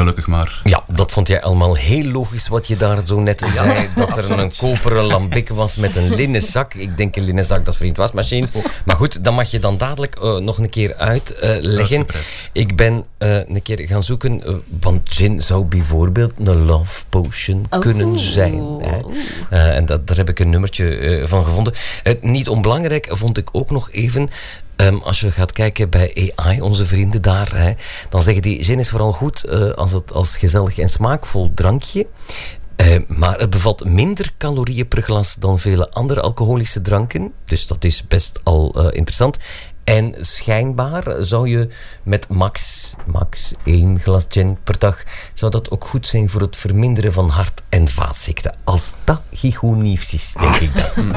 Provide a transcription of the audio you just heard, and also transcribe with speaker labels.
Speaker 1: gelukkig maar.
Speaker 2: Ja, dat vond jij allemaal heel logisch wat je daar zo net zei. Dat er een koperen lambic was met een linnen zak. Ik denk een linnen zak, dat vriend wasmachine. Maar goed, dan mag je dan dadelijk nog een keer uitleggen. Ik ben een keer gaan zoeken, want gin zou bijvoorbeeld een love potion kunnen zijn. Hè. En daar heb ik een nummertje van gevonden. Niet onbelangrijk vond ik ook nog even... als je gaat kijken bij AI, onze vrienden daar, hè, dan zeggen die, gin is vooral goed als gezellig en smaakvol drankje. Maar het bevat minder calorieën per glas dan vele andere alcoholische dranken. Dus dat is best al interessant. En schijnbaar zou je met max 1 glas gin per dag, zou dat ook goed zijn voor het verminderen van hart- en vaatziekten. Als dat gigoeniefs is, denk ik dat.